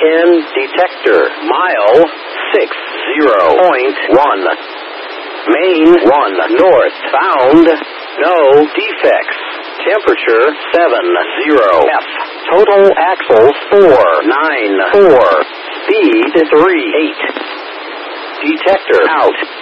EN detector. Mile 60.1. Main 1 north. Found no defects. Temperature 70 F. Total axles 494. Speed 38. Detector out.